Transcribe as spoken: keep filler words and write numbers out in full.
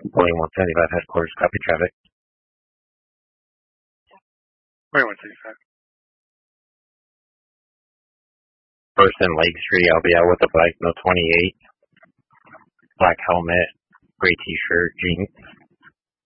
Boeing one seventy-five headquarters, copy traffic. Boeing one seventy-five. First and Lake Street, I'll be out with the bike, no twenty-eight. Black helmet, gray t-shirt, jeans.